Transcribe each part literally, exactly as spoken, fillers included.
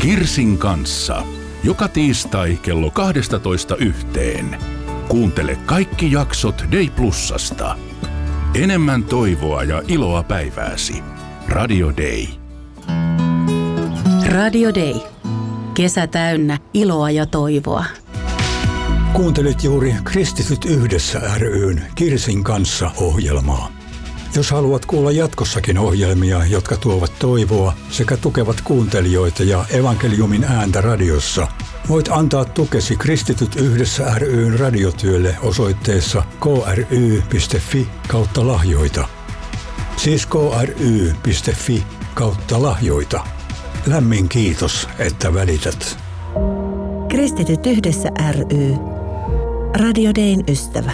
Kirsin kanssa. Joka tiistai kello kaksitoista yhteen. Kuuntele kaikki jaksot Day Plusasta. Enemmän toivoa ja iloa päivääsi. Radio Day. Radio Day. Kesä täynnä iloa ja toivoa. Kuuntelit juuri Kristityt yhdessä ry:n Kirsin kanssa -ohjelmaa. Jos haluat kuulla jatkossakin ohjelmia, jotka tuovat toivoa sekä tukevat kuuntelijoita ja evankeliumin ääntä radiossa, voit antaa tukesi Kristityt yhdessä ry:n radiotyölle osoitteessa kry piste fi kautta lahjoita. Siis kry piste fi kautta lahjoita. Lämmin kiitos, että välität. Kristityt yhdessä ry. Radio Dayn ystävä.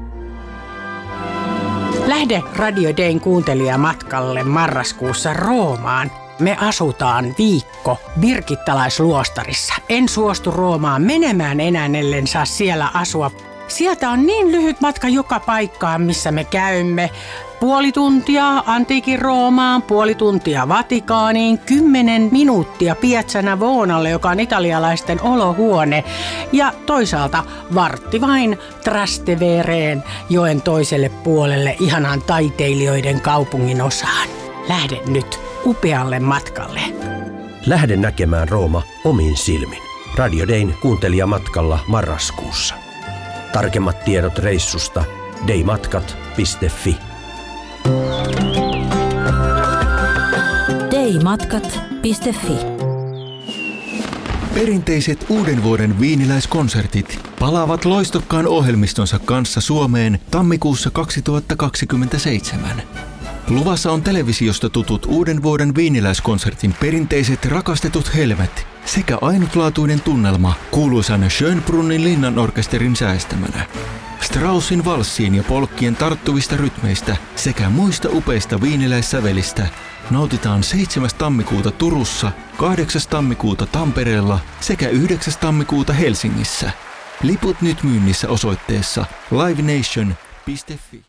Lähde Radio Dayn kuuntelijamatkalle marraskuussa Roomaan. Me asutaan viikko birgittalaisluostarissa. En suostu Roomaan menemään enää, ellen saa siellä asua. Sieltä on niin lyhyt matka joka paikkaan, missä me käymme. Puoli tuntia antiikin Roomaan, puoli tuntia Vatikaaniin, kymmenen minuuttia Piazza Navonalle, joka on italialaisten olohuone. Ja toisaalta vartti vain Trastevereen, joen toiselle puolelle, ihanaan taiteilijoiden kaupungin osaan. Lähde nyt upealle matkalle. Lähde näkemään Rooma omin silmin. Radio Dayn kuuntelijamatkalla marraskuussa. Tarkemmat tiedot reissusta daymatkat piste fi. daymatkat piste fi. Perinteiset uuden vuoden viiniläiskonsertit palaavat loistokkaan ohjelmistonsa kanssa Suomeen tammikuussa kaksituhattakaksikymmentäseitsemän. Luvassa on televisiosta tutut uuden vuoden viiniläiskonsertin perinteiset rakastetut helmet sekä ainutlaatuinen tunnelma kuuluisan Schönbrunnin linnanorkesterin säestämänä. Straussin valssien ja polkkien tarttuvista rytmeistä sekä muista upeista viiniläissävelistä nautitaan seitsemäs tammikuuta Turussa, kahdeksas tammikuuta Tampereella sekä yhdeksäs tammikuuta Helsingissä. Liput nyt myynnissä osoitteessa livenation piste fi.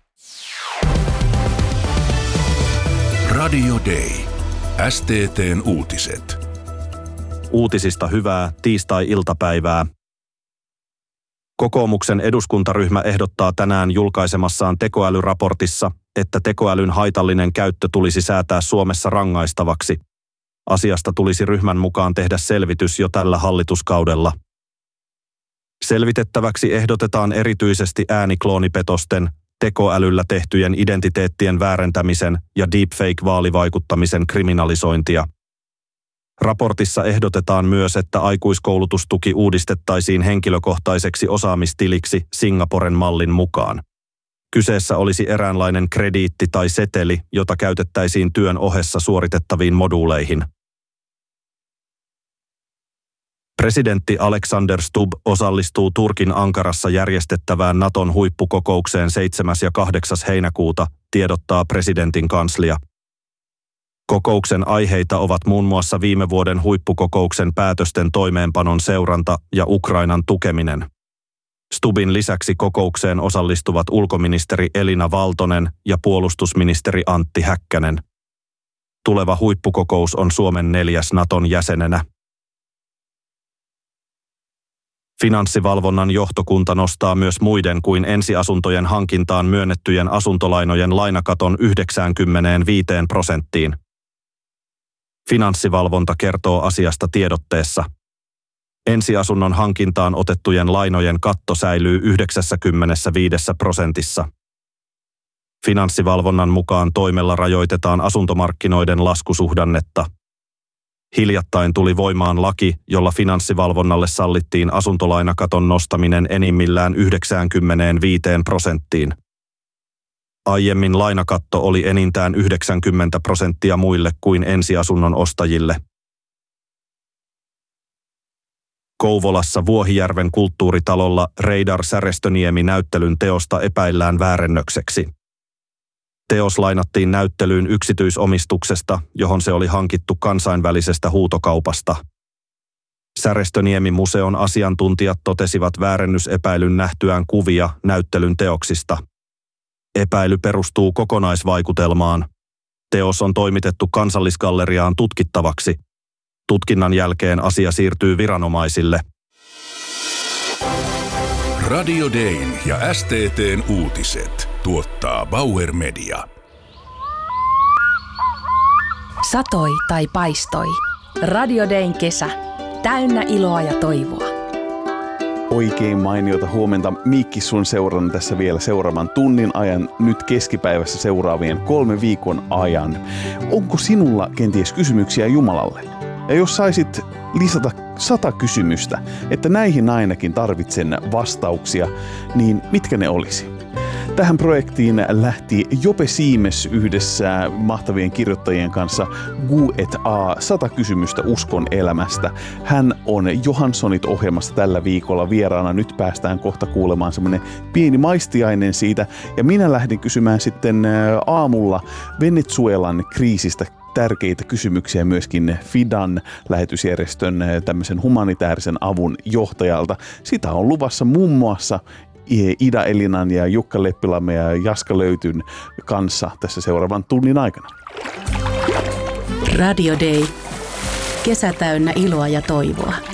Radio Day. S T T:n uutiset. Uutisista hyvää tiistai-iltapäivää. Kokoomuksen eduskuntaryhmä ehdottaa tänään julkaisemassaan tekoälyraportissa, että tekoälyn haitallinen käyttö tulisi säätää Suomessa rangaistavaksi. Asiasta tulisi ryhmän mukaan tehdä selvitys jo tällä hallituskaudella. Selvitettäväksi ehdotetaan erityisesti äänikloonipetosten, tekoälyllä tehtyjen identiteettien väärentämisen ja deepfake-vaalivaikuttamisen kriminalisointia. Raportissa ehdotetaan myös, että aikuiskoulutustuki uudistettaisiin henkilökohtaiseksi osaamistiliksi Singaporen mallin mukaan. Kyseessä olisi eräänlainen krediitti tai seteli, jota käytettäisiin työn ohessa suoritettaviin moduuleihin. Presidentti Alexander Stubb osallistuu Turkin Ankarassa järjestettävään Naton huippukokoukseen seitsemäs ja kahdeksas heinäkuuta, tiedottaa presidentin kanslia. Kokouksen aiheita ovat muun muassa viime vuoden huippukokouksen päätösten toimeenpanon seuranta ja Ukrainan tukeminen. Stubbin lisäksi kokoukseen osallistuvat ulkoministeri Elina Valtonen ja puolustusministeri Antti Häkkänen. Tuleva huippukokous on Suomen neljäs Naton jäsenenä. Finanssivalvonnan johtokunta nostaa myös muiden kuin ensiasuntojen hankintaan myönnettyjen asuntolainojen lainakaton yhdeksänkymmentäviisi prosenttiin. Finanssivalvonta kertoo asiasta tiedotteessa. Ensiasunnon hankintaan otettujen lainojen katto säilyy yhdeksänkymmentäviisi prosentissa. Finanssivalvonnan mukaan toimella rajoitetaan asuntomarkkinoiden laskusuhdannetta. Hiljattain tuli voimaan laki, jolla finanssivalvonnalle sallittiin asuntolainakaton nostaminen enimmillään yhdeksänkymmentäviisi prosenttiin. Aiemmin lainakatto oli enintään yhdeksänkymmentä prosenttia muille kuin ensiasunnon ostajille. Kouvolassa Vuohijärven kulttuuritalolla Reidar Särestöniemi näyttelyn teosta epäillään väärennökseksi. Teos lainattiin näyttelyyn yksityisomistuksesta, johon se oli hankittu kansainvälisestä huutokaupasta. Särestöniemi-museon asiantuntijat totesivat väärennysepäilyn nähtyään kuvia näyttelyn teoksista. Epäily perustuu kokonaisvaikutelmaan. Teos on toimitettu Kansallisgalleriaan tutkittavaksi. Tutkinnan jälkeen asia siirtyy viranomaisille. Radio Dayn ja S T T:n uutiset tuottaa Bauer Media. Satoi tai paistoi. Radio Dayn kesä. Täynnä iloa ja toivoa. Oikein mainiota huomenta. Miikki sun seuran tässä vielä seuraavan tunnin ajan, nyt keskipäivässä seuraavien kolme viikon ajan. Onko sinulla kenties kysymyksiä Jumalalle? Ja jos saisit lisätä sata kysymystä, että näihin ainakin tarvitsen vastauksia, niin mitkä ne olisi? Tähän projektiin lähti Jope Siimes yhdessä mahtavien kirjoittajien kanssa Gu et A, sata kysymystä uskon elämästä. Hän on Johanssonit-ohjelmassa tällä viikolla vieraana. Nyt päästään kohta kuulemaan semmoinen pieni maistiainen siitä. Ja minä lähdin kysymään sitten aamulla Venezuelan kriisistä tärkeitä kysymyksiä myöskin Fidan lähetysjärjestön tämmöisen humanitaarisen avun johtajalta. Sitä on luvassa muun muassa Ida Elinan ja Jukka Leppilamme ja Jaska Löytyn kanssa tässä seuraavan tunnin aikana. Radio Day. Kesä täynnä iloa ja toivoa.